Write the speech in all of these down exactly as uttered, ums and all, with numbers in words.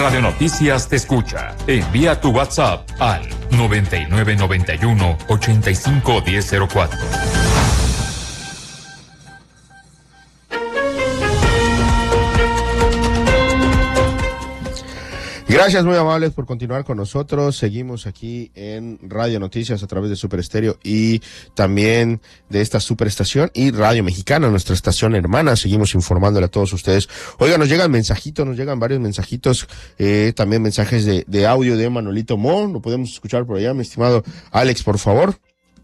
Radio Noticias te escucha. Envía tu WhatsApp al noventa y nueve noventa y uno ochenta y cinco diez cero cuatro. Gracias, muy amables, por continuar con nosotros. Seguimos aquí en Radio Noticias a través de Super Estéreo y también de esta superestación y Radio Mexicana, nuestra estación hermana. Seguimos informándole a todos ustedes. Oiga, nos llegan mensajitos, nos llegan varios mensajitos, eh, también mensajes de, de audio de Manuelito Mo. Lo podemos escuchar por allá, mi estimado Alex, por favor.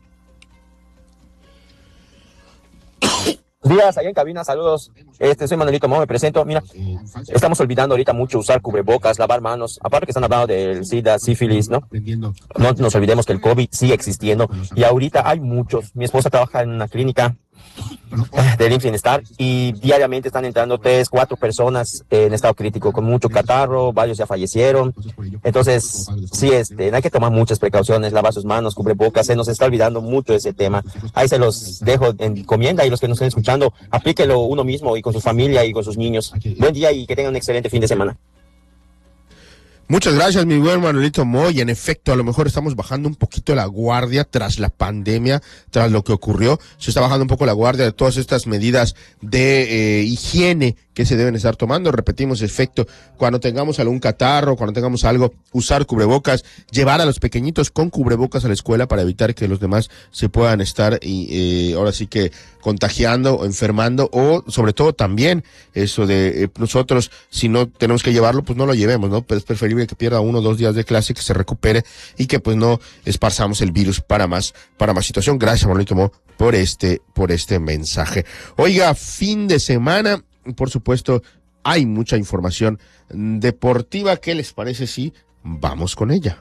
Días, allá en cabina, saludos. Este, soy Manuelito Mo, me presento. Mira, estamos olvidando ahorita mucho usar cubrebocas, lavar manos. Aparte que están hablando del SIDA, sífilis, ¿no? No nos olvidemos que el COVID sigue existiendo y ahorita hay muchos. Mi esposa trabaja en una clínica del Bienestar y diariamente están entrando tres, cuatro personas en estado crítico con mucho catarro, varios ya fallecieron. Entonces, sí, este, hay que tomar muchas precauciones, lavar sus manos, cubrebocas, se nos está olvidando mucho ese tema. Ahí se los dejo en encomienda y los que nos estén escuchando, aplíquelo uno mismo y con su familia y con sus niños. Buen día y que tengan un excelente fin de semana. Muchas gracias, mi buen Manuelito Moy. En efecto, a lo mejor estamos bajando un poquito la guardia tras la pandemia, tras lo que ocurrió. Se está bajando un poco la guardia de todas estas medidas de eh, higiene que se deben estar tomando. Repetimos, efecto, cuando tengamos algún catarro, cuando tengamos algo, usar cubrebocas, llevar a los pequeñitos con cubrebocas a la escuela para evitar que los demás se puedan estar y eh, ahora sí que contagiando o enfermando, o sobre todo también eso de eh, nosotros, si no tenemos que llevarlo, pues no lo llevemos, ¿no? Pero es preferible que pierda uno o dos días de clase, que se recupere y que pues no esparzamos el virus para más, para más situación. Gracias, Manuelito Mo, por este, por este mensaje. Oiga, fin de semana, por supuesto, hay mucha información deportiva. ¿Qué les parece si vamos con ella?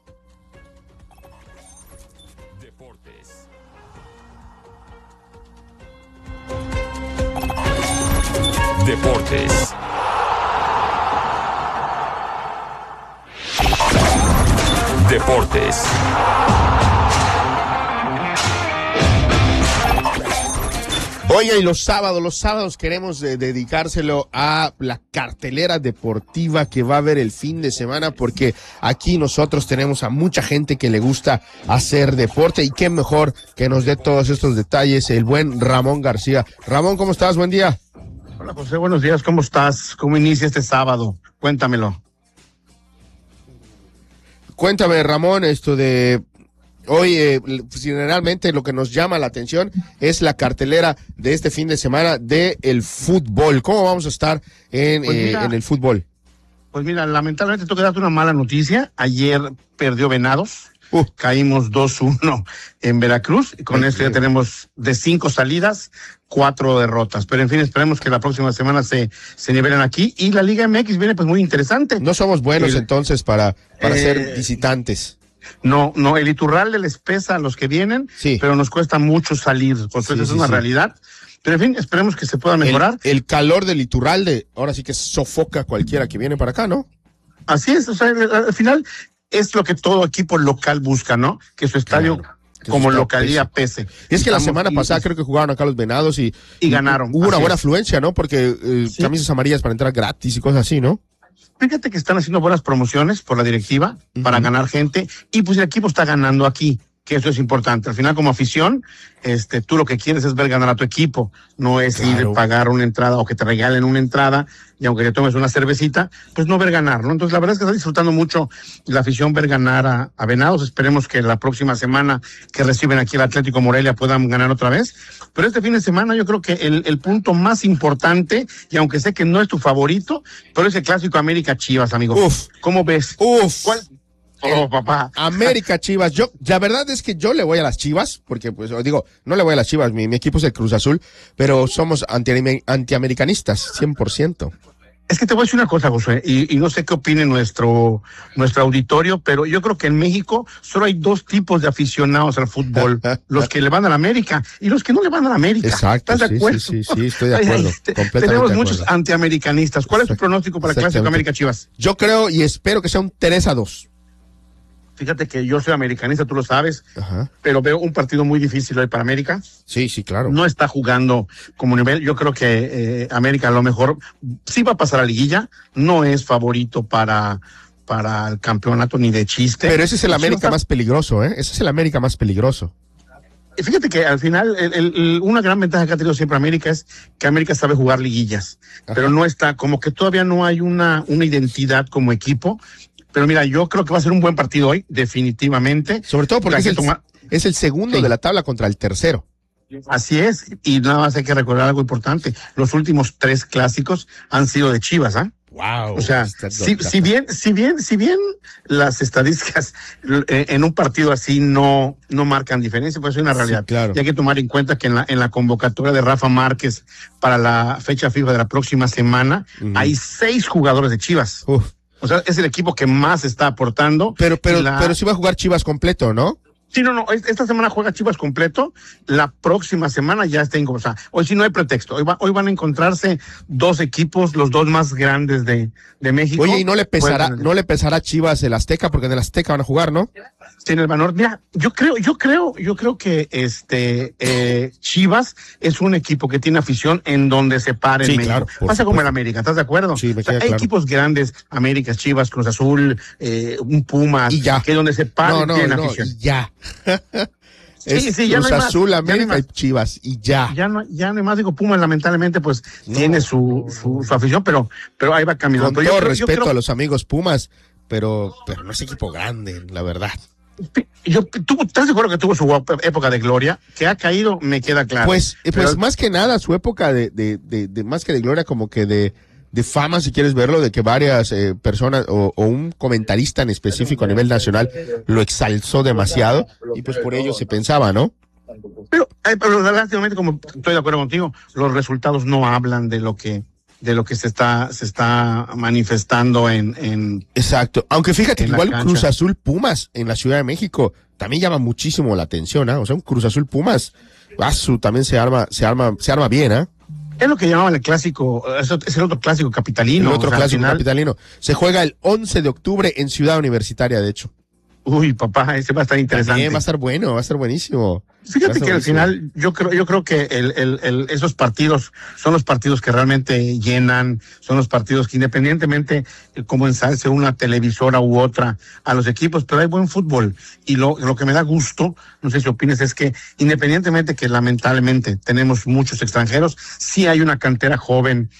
Deportes. Deportes. Deportes. Oiga, y los sábados, los sábados queremos eh, dedicárselo a la cartelera deportiva que va a haber el fin de semana, porque aquí nosotros tenemos a mucha gente que le gusta hacer deporte, y qué mejor que nos dé todos estos detalles el buen Ramón García. Ramón, ¿cómo estás? Buen día. Hola, José, buenos días, ¿cómo estás? ¿Cómo inicia este sábado? Cuéntamelo. Cuéntame, Ramón, esto de... Hoy, eh, generalmente lo que nos llama la atención es la cartelera de este fin de semana de el fútbol. ¿Cómo vamos a estar en, pues mira, eh, en el fútbol? Pues mira, lamentablemente tengo que darte una mala noticia. Ayer perdió Venados. Uh. Caímos dos uno en Veracruz. Y con esto ya tenemos de cinco salidas, cuatro derrotas. Pero en fin, esperemos que la próxima semana se, se nivelen aquí. Y la Liga M X viene pues muy interesante. No somos buenos el, entonces para, para eh, ser visitantes. No, no, el Iturralde les pesa a los que vienen, sí, pero nos cuesta mucho salir, pues sí, eso sí, es una sí. realidad. Pero en fin, esperemos que se pueda mejorar. El, el calor del Iturralde, ahora sí que sofoca a cualquiera que viene para acá, ¿no? Así es, o sea, al final es lo que todo equipo local busca, ¿no? Que su estadio claro, como localía pese. pese. Y es que Estamos, la semana pasada y, creo que jugaron acá los Venados y, y ganaron. Hubo una buena es. afluencia, ¿no? Porque eh, sí. camisas amarillas para entrar gratis y cosas así, ¿no? Fíjate que están haciendo buenas promociones por la directiva uh-huh. para ganar gente, y pues el equipo está ganando aquí, que eso es importante. Al final, como afición, este, tú lo que quieres es ver ganar a tu equipo, no es claro. ir a pagar una entrada o que te regalen una entrada, y aunque te tomes una cervecita, pues no ver ganar, ¿no? Entonces la verdad es que está disfrutando mucho la afición ver ganar a, a Venados. Esperemos que la próxima semana que reciben aquí el Atlético Morelia puedan ganar otra vez. Pero este fin de semana yo creo que el, el punto más importante, y aunque sé que no es tu favorito, pero es el clásico América Chivas, amigo. Uf. ¿Cómo ves? Uf. ¿Cuál? Oh, papá. América Chivas. Yo, la verdad es que yo le voy a las Chivas, porque pues digo, no le voy a las Chivas, mi, mi equipo es el Cruz Azul, pero somos anti, antiamericanistas, cien por ciento. Es que te voy a decir una cosa, José, y, y no sé qué opine nuestro, nuestro auditorio, pero yo creo que en México solo hay dos tipos de aficionados al fútbol, los que le van a la América y los que no le van a la América. Exacto. ¿Estás de acuerdo? Sí, sí, sí, estoy de acuerdo. Completamente Tenemos muchos antiamericanistas. ¿Cuál es tu pronóstico para el clásico América Chivas? Yo creo y espero que sea un tres a dos. Fíjate que yo soy americanista, tú lo sabes, Ajá. pero veo un partido muy difícil hoy para América. Sí, sí, claro. No está jugando como nivel. Yo creo que eh, América a lo mejor sí va a pasar a liguilla. No es favorito para, para el campeonato ni de chiste. Pero ese es el América está... más peligroso, ¿eh? Ese es el América más peligroso. Fíjate que al final el, el, el, una gran ventaja que ha tenido siempre América es que América sabe jugar liguillas, Ajá. pero no está, como que todavía no hay una, una identidad como equipo. Pero mira, yo creo que va a ser un buen partido hoy, definitivamente. Sobre todo porque es el, tomar... es el segundo sí. de la tabla contra el tercero. Así es, y nada más hay que recordar algo importante. Los últimos tres clásicos han sido de Chivas, ¿ah? ¿eh? Wow. O sea, si, si bien, si bien, si bien las estadísticas en un partido así no, no marcan diferencia, pues es una realidad. Sí, claro. Y hay que tomar en cuenta que en la, en la convocatoria de Rafa Márquez para la fecha FIFA de la próxima semana, uh-huh. hay seis jugadores de Chivas. Uf. O sea, es el equipo que más está aportando. Pero, pero, la... pero sí va a jugar Chivas completo, ¿no? Sí, no, no, esta semana juega Chivas completo, la próxima semana ya está en, o sea, hoy sí no hay pretexto, hoy, va, hoy van a encontrarse dos equipos, los dos más grandes de, de México. Oye, y no le pesará, pues, no le pesará a Chivas el Azteca, porque en el Azteca van a jugar, ¿no? Sí, en el Banorte. Mira, yo creo, yo creo, yo creo que este eh, Chivas es un equipo que tiene afición en donde se pare sí, en México. Claro, pasa como en América, ¿estás de acuerdo? Sí, me o sea, hay claro. equipos grandes, América, Chivas, Cruz Azul, eh, un Pumas, y ya. que donde se paren no, no, tienen no, afición. Y ya. Es sí, sí, ya Cruz no hay Azul, más, América ya no hay y Chivas, y ya. Ya no, ya no hay más, digo, Pumas lamentablemente pues no, tiene su, su, su afición, pero, pero ahí va caminando. Con pero todo yo, respeto yo creo, a los amigos Pumas, pero, pero no es equipo grande, la verdad. Yo, ¿tú estás de acuerdo que tuvo su época de gloria? Que ha caído, me queda claro. Pues, pero, pues más que nada, su época de, de, de, de más que de gloria, como que de, de fama, si quieres verlo, de que varias eh, personas o, o un comentarista en específico a nivel nacional lo exalzó demasiado y pues por ello se pensaba, ¿no? Pero, eh, pero lástimamente, como estoy de acuerdo contigo, los resultados no hablan de lo que de lo que se está se está manifestando en, en exacto, aunque fíjate que igual cancha. Cruz Azul Pumas en la Ciudad de México también llama muchísimo la atención, ¿eh? O sea, un Cruz Azul Pumas, ah, su, también se arma se arma se arma bien, ¿eh? Es lo que llamaban el clásico, es el otro clásico capitalino. El otro o sea, clásico final... capitalino. Se juega el once de octubre en Ciudad Universitaria, de hecho. Uy, papá, ese va a estar interesante. También va a estar bueno, va a estar buenísimo. Fíjate que al final yo creo, yo creo que el, el, el, esos partidos son los partidos que realmente llenan, son los partidos que independientemente como ensalce una televisora u otra a los equipos, pero hay buen fútbol. Y lo, lo que me da gusto, no sé si opines, es que independientemente que lamentablemente tenemos muchos extranjeros, sí hay una cantera joven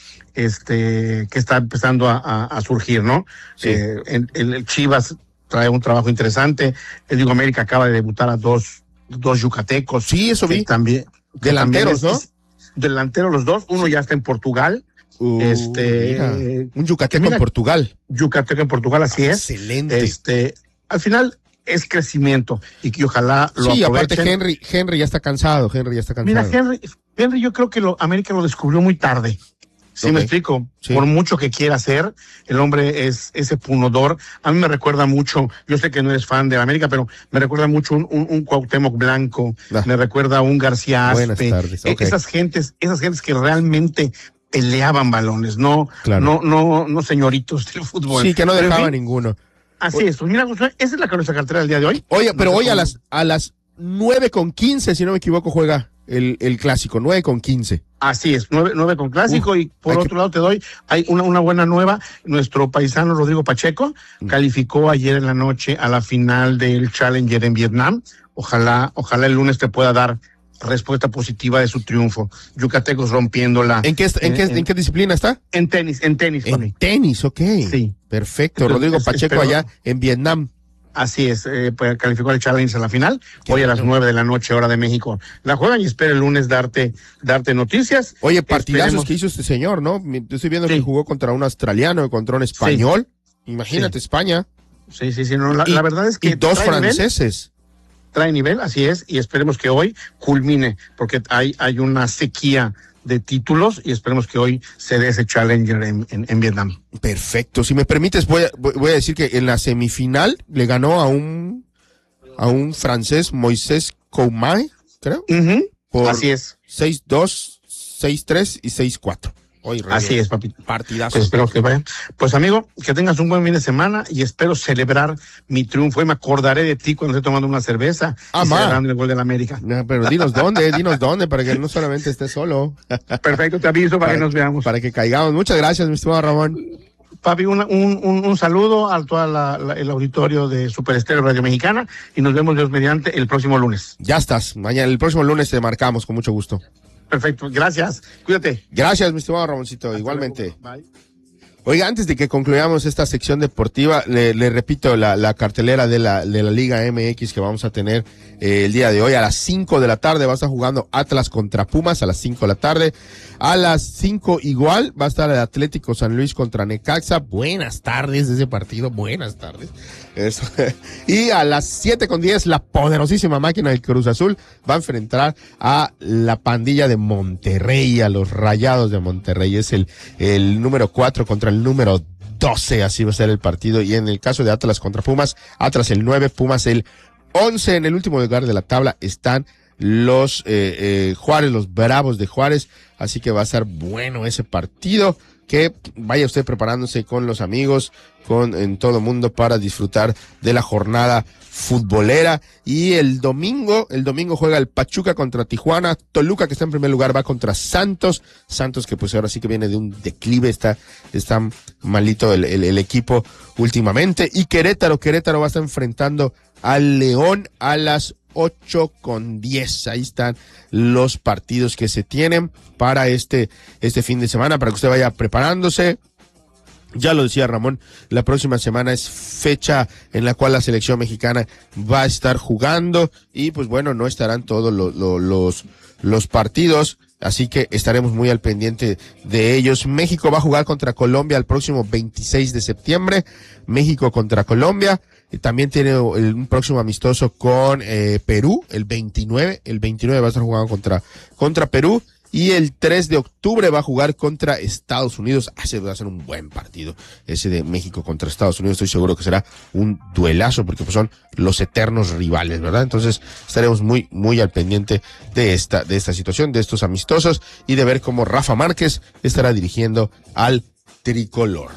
este que está empezando a, a, a surgir, ¿no? Sí. Eh, el, el Chivas trae un trabajo interesante. El Digo América acaba de debutar a dos, dos yucatecos. Sí, eso vi. También. Delanteros, también es, ¿no? Delanteros los dos. Uno ya está en Portugal. Uh, este. Mira, un yucateco mira, en Portugal. Yucateco en Portugal, así ah, es. Excelente. Este. Al final es crecimiento y que ojalá lo sí, aprovechen. aparte Henry, Henry ya está cansado. Henry ya está cansado. Mira, Henry, Henry yo creo que lo, América lo descubrió muy tarde. Sí, okay. Me explico. Sí. Por mucho que quiera hacer, el hombre es ese punodor. A mí me recuerda mucho, yo sé que no eres fan de América, pero me recuerda mucho un, un, un Cuauhtémoc Blanco, ah. me recuerda a un García Aspe. Buenas tardes. Okay. Esas gentes, esas gentes que realmente peleaban balones, no, claro. no, no, no señoritos del fútbol. Sí, que no dejaba fin, ninguno. Así o... es. Pues mira, esa es la nuestra cartera del día de hoy. Oye, pero no hoy a las, a las nueve con quince, si no me equivoco, juega el, el clásico, nueve con quince. Así es, nueve, nueve con clásico. Uf, y por otro que... lado te doy, hay una, una buena nueva. Nuestro paisano Rodrigo Pacheco mm. calificó ayer en la noche a la final del Challenger en Vietnam. Ojalá, ojalá el lunes te pueda dar respuesta positiva de su triunfo. Yucatecos rompiéndola. ¿En qué, en, en, qué, en, ¿En qué disciplina está? En tenis, en tenis. En Tony. tenis, ok. Sí. Perfecto. Entonces, Rodrigo Pacheco espero... allá en Vietnam. Así es, eh, pues calificó el Challenge a la final, Qué hoy bueno. a las nueve de la noche, hora de México. La juegan y espero el lunes darte darte noticias. Oye, partidazos Esperemos... que hizo este señor, ¿no? Yo estoy viendo sí. que jugó contra un australiano y contra un español. Sí. Imagínate, sí. España. Sí, sí, sí, no, la, y, la verdad es que... Y dos franceses. Nivel, trae nivel, así es, y esperemos que hoy culmine, porque hay, hay una sequía de títulos y esperemos que hoy se dé ese Challenger en, en, en Vietnam. Perfecto. Si me permites, voy a, voy a decir que en la semifinal le ganó a un a un francés, Moisés Koumai, creo. Uh-huh. Por Así es. seis dos, seis tres y seis cuatro. Hoy Así es, papi. Partidazo. Pues esperamos que vayan. Pues amigo, que tengas un buen fin de semana y espero celebrar mi triunfo y me acordaré de ti cuando esté tomando una cerveza ah, y ma. celebrando el gol del América. No, pero dinos dónde, dinos dónde, para que no solamente estés solo. Perfecto, te aviso para, para que nos veamos. Para que caigamos. Muchas gracias, mi estimado Ramón. Papi, una, un, un, un saludo a todo el auditorio de Super Estéreo Radio Mexicana y nos vemos Dios mediante el próximo lunes. Ya estás, mañana, el próximo lunes te marcamos con mucho gusto. Perfecto, gracias, cuídate. Gracias, mi estimado Ramoncito, Hasta igualmente. Luego. Bye. Oiga, antes de que concluyamos esta sección deportiva, le, le repito la, la cartelera de la, de la Liga M X que vamos a tener eh, el día de hoy. A las cinco de la tarde va a estar jugando Atlas contra Pumas, a las cinco de la tarde. A las cinco igual va a estar el Atlético San Luis contra Necaxa. Buenas tardes ese partido, buenas tardes. Eso. Y a las siete con diez, la poderosísima máquina del Cruz Azul va a enfrentar a la pandilla de Monterrey, a los Rayados de Monterrey. Es el, el número cuatro contra el número doce, así va a ser el partido. Y en el caso de Atlas contra Pumas, Atlas el nueve, Pumas el once. En el último lugar de la tabla están los eh, eh, Juárez, los Bravos de Juárez. Así que va a estar bueno ese partido. Que vaya usted preparándose con los amigos, con en todo mundo para disfrutar de la jornada futbolera. Y el domingo, el domingo juega el Pachuca contra Tijuana. Toluca, que está en primer lugar, va contra Santos. Santos, que pues ahora sí que viene de un declive, está, está malito el, el, el equipo últimamente. Y Querétaro, Querétaro va a estar enfrentando al León a las ocho con diez. Ahí están los partidos que se tienen para este, este fin de semana, para que usted vaya preparándose. Ya lo decía Ramón, la próxima semana es fecha en la cual la selección mexicana va a estar jugando y pues bueno, no estarán todos los, los, los, los partidos, así que estaremos muy al pendiente de ellos. México va a jugar contra Colombia el próximo veintiséis de septiembre, México contra Colombia. También tiene el, un próximo amistoso con eh, Perú, el veintinueve, el veintinueve va a estar jugando contra, contra Perú. Y el tres de octubre va a jugar contra Estados Unidos. Ah, ese va a ser un buen partido. Ese de México contra Estados Unidos. Estoy seguro que será un duelazo porque pues son los eternos rivales, ¿verdad? Entonces estaremos muy, muy al pendiente de esta, de esta situación, de estos amistosos y de ver cómo Rafa Márquez estará dirigiendo al tricolor.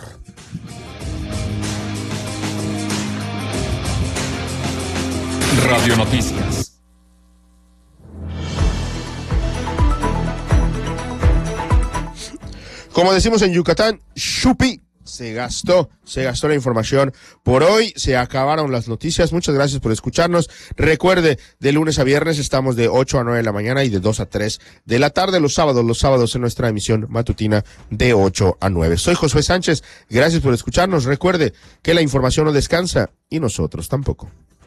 Radio Noticias. Como decimos en Yucatán, chupi, se gastó, se gastó la información por hoy, se acabaron las noticias. Muchas gracias por escucharnos. Recuerde, de lunes a viernes estamos de ocho a nueve de la mañana y de dos a tres de la tarde. Los sábados, los sábados en nuestra emisión matutina de ocho a nueve. Soy Josué Sánchez, gracias por escucharnos. Recuerde que la información no descansa y nosotros tampoco.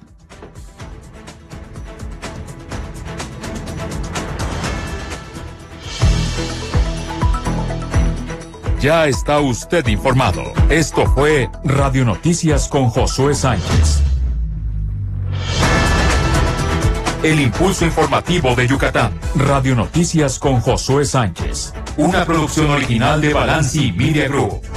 Ya está usted informado. Esto fue Radio Noticias con Josué Sánchez. El impulso informativo de Yucatán. Radio Noticias con Josué Sánchez. Una producción original de Balanci Media Group.